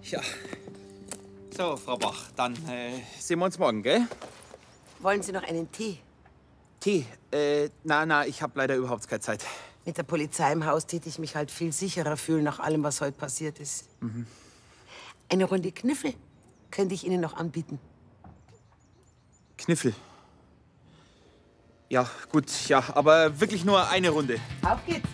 Ja. So, Frau Bach, dann sehen wir uns morgen, gell? Wollen Sie noch einen Tee? Tee? Na, ich habe leider überhaupt keine Zeit. Mit der Polizei im Haus täte ich mich halt viel sicherer fühlen nach allem, was heute passiert ist. Eine Runde Kniffel könnte ich Ihnen noch anbieten. Kniffel. Ja, gut, ja, aber wirklich nur eine Runde. Auf geht's.